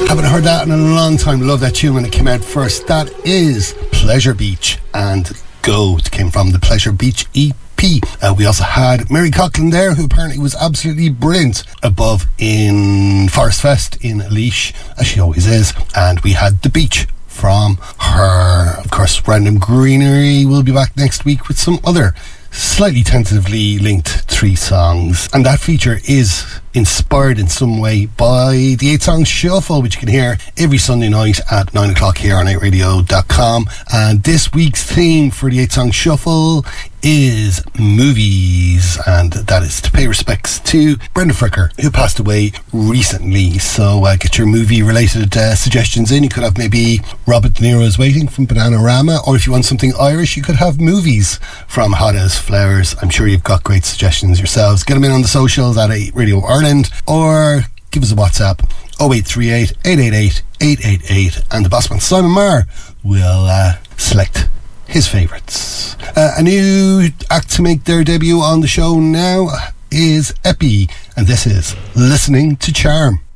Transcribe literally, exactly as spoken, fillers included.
Haven't heard that in a long time. Love that tune when it came out first. That is Pleasure Beach and Go. It came from the Pleasure Beach E P. Uh, we also had Mary Coughlin there, who apparently was absolutely brilliant above in Forest Fest in Laois, as she always is. And we had The Beach from her. Of course, Random Greenery will be back next week with some other slightly tentatively linked three songs, and that feature is inspired in some way by the eight Song Shuffle, which you can hear every Sunday night at nine o'clock here on eight radio dot com. And this week's theme for the eight Song Shuffle is movies, and that is to pay respects to Brenda Fricker, who passed away recently. So uh, get your movie related uh, suggestions in. You could have maybe Robert De Niro's Waiting from Bananarama, or if you want something Irish, you could have Movies from Hot as Flowers. I'm sure you've got great suggestions yourselves. Get them in on the socials at eight Radio Ireland, or give us a WhatsApp oh eight three eight, eight eight eight, eight eight eight, and the bossman Simon Marr will uh, select his favourites. Uh, a new act to make their debut on the show now is Epi, and this is Listening to Charm.